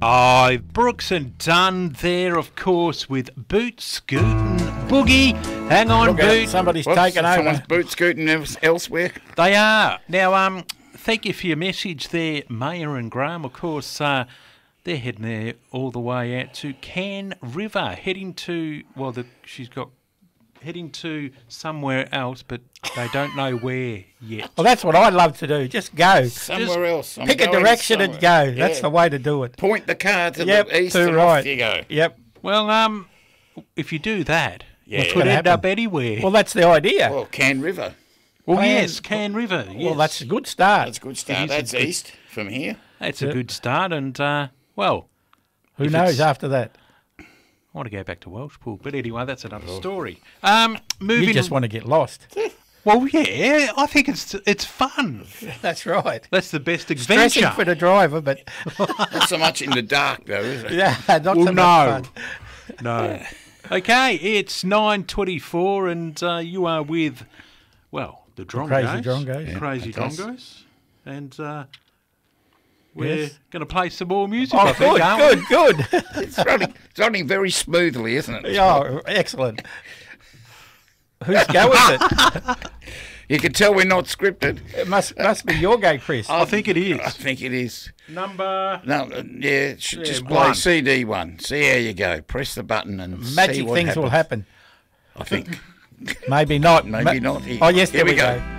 Oh, Brooks and Dunn there, of course, with Boot Scootin' Boogie. Hang on, Look out, Boot. somebody's taken over. Someone's boot scooting elsewhere. They are. Now, thank you for your message there, Maya and Graham. Of course, they're heading there all the way out to Can River, heading to, heading to somewhere else, but they don't know where yet. Well, that's what I love to do. Just go. Somewhere else. Pick a direction and go. Yeah. That's the way to do it. Point the car to Yep, the east to and right. off you go. Yep. Well, if you do that, Yeah. it could Gonna end happen. up anywhere. Well, that's the idea. Well, Can River. Yes, Can River. Yes. Well, that's a good start. That's a good start. That's east from here. That's a good start, and, well... Who if knows it's- after that? I want to go back to Welshpool, but anyway, that's another story. Moving. You just want to get lost. Well, yeah, I think it's fun. That's right. That's the best adventure. Stressing for the driver, but Not so much in the dark, though, is it? yeah, not Well, so much no. fun. No. Okay, it's 9:24, and you are with, well, the Drongos. Crazy Drongos. Yeah, Crazy that's us. Drongos. And we're Yes. going to play some more music, I Oh, think, aren't we? good. It's running very smoothly, isn't it? Oh, excellent. Whose go is it? You can tell we're not scripted. It must be your go, Chris. I think it is. I think it is. Number... No, just play one. CD one. See how you go. Press the button and see Magic what things will happens. happen. I think. Maybe not. Maybe not. Oh, yes, Here there we go. go.